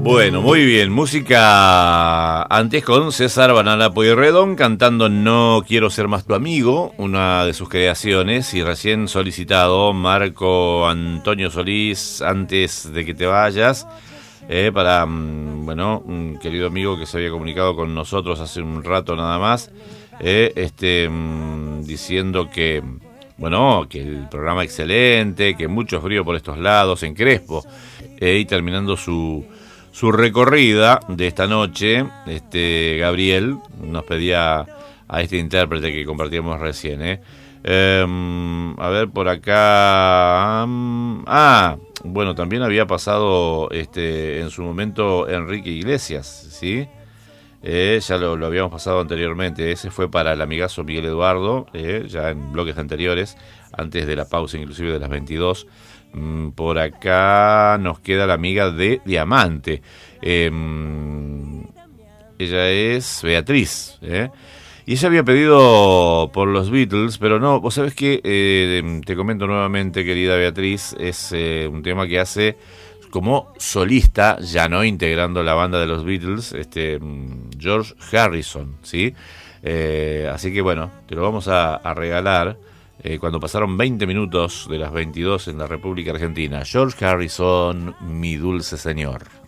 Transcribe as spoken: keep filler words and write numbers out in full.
Bueno, muy bien, música antes con César Banana Pueyrredón cantando No quiero ser más tu amigo, una de sus creaciones, y recién solicitado Marco Antonio Solís, Antes de que te vayas, eh, para, bueno, un querido amigo que se había comunicado con nosotros hace un rato nada más, eh, este, diciendo que, bueno, que el programa excelente, que mucho frío por estos lados, en Crespo, eh, y terminando su... Su recorrida de esta noche, este Gabriel nos pedía a este intérprete que compartíamos recién. ¿eh? Eh, a ver, por acá... Ah, bueno, también había pasado este en su momento Enrique Iglesias, ¿sí? Eh, ya lo, lo habíamos pasado anteriormente. Ese fue para el amigazo Miguel Eduardo, eh, ya en bloques anteriores, antes de la pausa inclusive de las veintidós. Por acá nos queda la amiga de Diamante. Eh, ella es Beatriz. ¿eh? Y ella había pedido por los Beatles, pero no, vos sabés que, eh, te comento nuevamente, querida Beatriz, es eh, un tema que hace como solista, ya no integrando la banda de los Beatles, este George Harrison, ¿sí? Eh, así que bueno, te lo vamos a, a regalar. Eh, cuando pasaron veinte minutos de las veintidós en la República Argentina. George Harrison, Mi Dulce Señor.